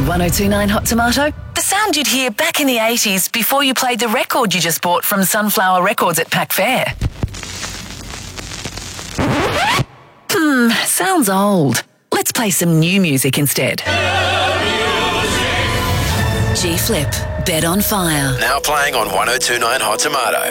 1029 Hot Tomato? The sound you'd hear back in the 80s before you played the record you just bought from Sunflower Records at Pack Fair. Sounds old. Let's play some new music instead. G-Flip, Bed on Fire. Now playing on 1029 Hot Tomato.